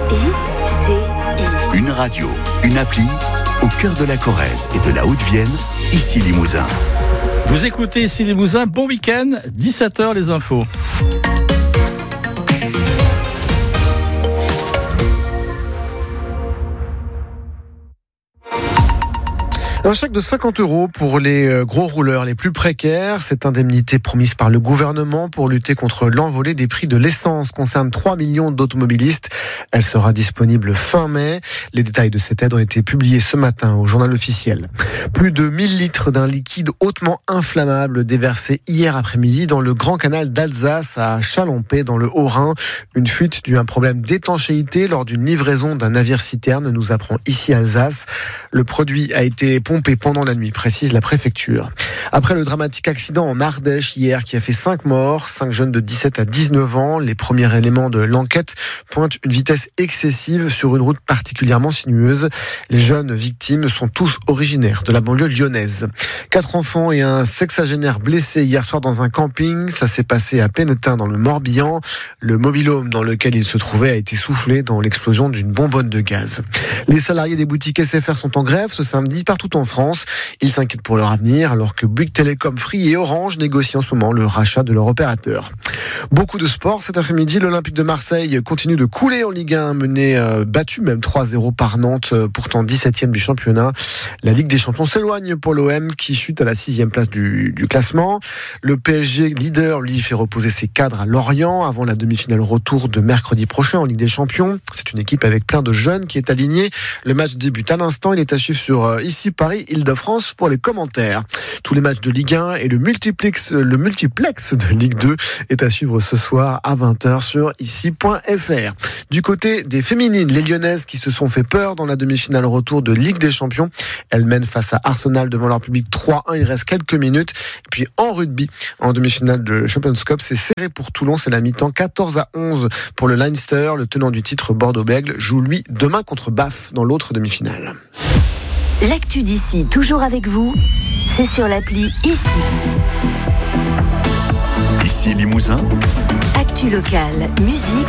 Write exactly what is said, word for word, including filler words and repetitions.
I C I. Une radio, une appli, au cœur de la Corrèze et de la Haute-Vienne, ici Limousin. Vous écoutez ici Limousin, bon week-end, dix-sept heures les infos. Un chèque de cinquante euros pour les gros rouleurs les plus précaires. Cette indemnité promise par le gouvernement pour lutter contre l'envolée des prix de l'essence concerne trois millions d'automobilistes. Elle sera disponible fin mai. Les détails de cette aide ont été publiés ce matin au journal officiel. Plus de mille litres d'un liquide hautement inflammable déversé hier après-midi dans le Grand Canal d'Alsace à Chalampé dans le Haut-Rhin. Une fuite due à un problème d'étanchéité lors d'une livraison d'un navire-citerne, nous apprend ici Alsace. Le produit a été pompé pendant la nuit, précise la préfecture. Après le dramatique accident en Ardèche hier qui a fait cinq morts, cinq jeunes de dix-sept à dix-neuf ans, les premiers éléments de l'enquête pointent une vitesse excessive sur une route particulièrement sinueuse. Les jeunes victimes sont tous originaires de la banlieue lyonnaise. Quatre enfants et un sexagénaire blessés hier soir dans un camping. Ça s'est passé à Pennetin dans le Morbihan. Le mobil-home dans lequel ils se trouvaient a été soufflé dans l'explosion d'une bonbonne de gaz. Les salariés des boutiques S F R sont en grève ce samedi partout en France. Ils s'inquiètent pour leur avenir alors que Bouygues Telecom, Free et Orange négocient en ce moment le rachat de leur opérateur. Beaucoup de sport cet après-midi. L'Olympique de Marseille continue de couler en Ligue un, mené euh, battu même trois zéro par Nantes, euh, pourtant dix-septième du championnat. La Ligue des Champions s'éloigne pour l'O M qui chute à la sixième place du, du classement. Le P S G leader, lui, fait reposer ses cadres à Lorient avant la demi-finale retour de mercredi prochain en Ligue des Champions. C'est une équipe avec plein de jeunes qui est alignée. Le match débute à l'instant. Il est à suivre sur euh, ici Paris, Île-de-France pour les commentaires. Tous les matchs de Ligue un et le multiplex, le multiplex de Ligue deux est à suivre ce soir à vingt heures sur ici point f r. Du côté des féminines, les Lyonnaises qui se sont fait peur dans la demi-finale retour de Ligue des Champions. Elles mènent face à Arsenal devant leur public trois un. Il reste quelques minutes. Et puis en rugby, en demi-finale de Champions Cup, c'est serré pour Toulon. C'est la mi-temps quatorze à onze pour le Leinster. Le tenant du titre Bordeaux-Bègles joue lui demain contre Bath dans l'autre demi-finale. L'actu d'ici, toujours avec vous, c'est sur l'appli Ici. Ici Limousin. Actu locale, musique